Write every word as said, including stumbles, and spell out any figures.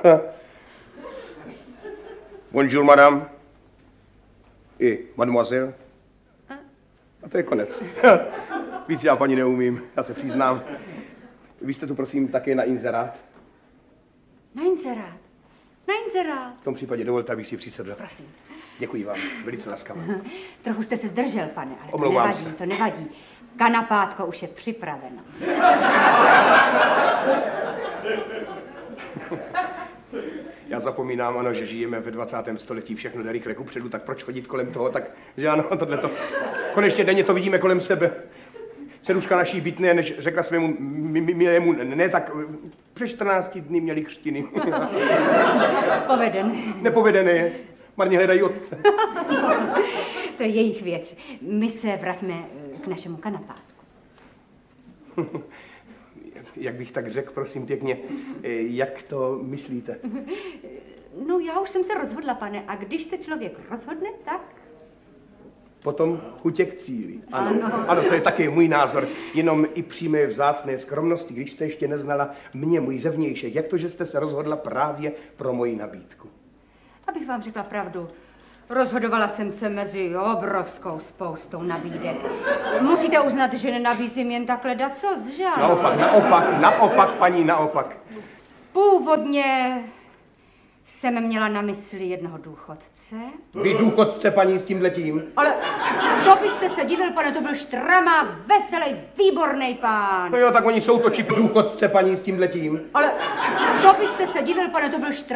Bonjour, madame. I mademoiselle. A to je konec. Víc já, paní, neumím, já se přiznám. Vy jste tu, prosím, také na inzerát? Na inzerát? Na inzerát. V tom případě dovolte, abych si přisedl. Prosím. Děkuji vám, velice laskavě. Trochu jste se zdržel, pane, ale Omlouvám to nevadí, se. to nevadí. Kanapátko už je připraveno. Já zapomínám, ano, že žijeme ve dvacátém století, všechno jde rychle kupředu, tak proč chodit kolem toho, tak, že ano, tohleto. Konečně denně to vidíme kolem sebe. Ceruška naší bytné, než řekla svému milému, ne, tak přes čtrnácti dny měli křtiny. Povedené. Nepovedené je. Marně hledají otce. To je jejich věc. My se vraťme k našemu kanapátku. Jak bych tak řekl, prosím pěkně, jak to myslíte? No, já už jsem se rozhodla, pane, a když se člověk rozhodne, tak... Potom chutě k cíli. Ano, ano. Ano, to je také můj názor. Jenom i přímé vzácné skromnosti, když jste ještě neznala mě, můj zevnějšek. Jak to, že jste se rozhodla právě pro moji nabídku? Abych vám řekla pravdu, rozhodovala jsem se mezi obrovskou spoustou nabídek. Musíte uznat, že nenabízím jen takhle dacos, že ano? Naopak, naopak, naopak, paní, naopak. Původně jsem měla na mysli jednoho důchodce. Vy důchodce, paní, s tímhletím? Ale co byste se divil, pane, to byl štramák, veselý, výborný pán. No jo, tak oni jsou to čip důchodce, paní, s tímhletím. Ale co byste se divil, pane, to byl štramák.